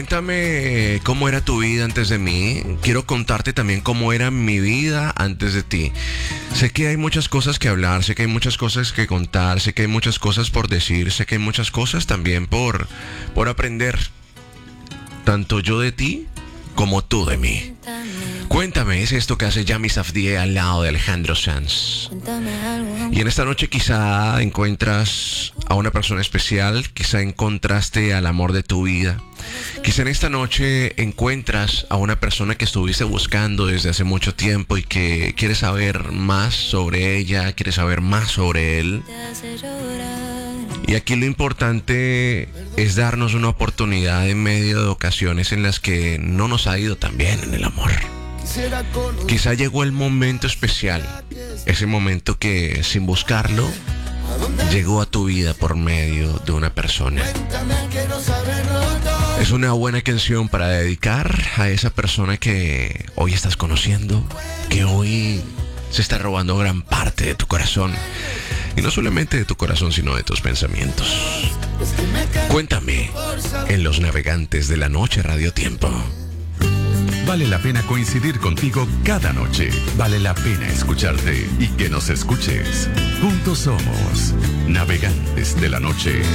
Cuéntame cómo era tu vida antes de mí. Quiero contarte también cómo era mi vida antes de ti. Sé que hay muchas cosas que hablar, sé que hay muchas cosas que contar, sé que hay muchas cosas por decir, sé que hay muchas cosas también por aprender. Tanto yo de ti como tú de mí. Cuéntame, es esto que hace Yami Safdie al lado de Alejandro Sanz. Y en esta noche quizá encuentras a una persona especial, quizá encontraste al amor de tu vida. Quizá en esta noche encuentras a una persona que estuviste buscando desde hace mucho tiempo y que quieres saber más sobre ella, quieres saber más sobre él. Y aquí lo importante es darnos una oportunidad en medio de ocasiones en las que no nos ha ido tan bien en el amor. Quizá llegó el momento especial, ese momento que sin buscarlo llegó a tu vida por medio de una persona. Es una buena canción para dedicar a esa persona que hoy estás conociendo, que hoy se está robando gran parte de tu corazón. Y no solamente de tu corazón, sino de tus pensamientos. Cuéntame en Los Navegantes de la Noche Radio Tiempo. Vale la pena coincidir contigo cada noche. Vale la pena escucharte y que nos escuches. Juntos somos Navegantes de la Noche.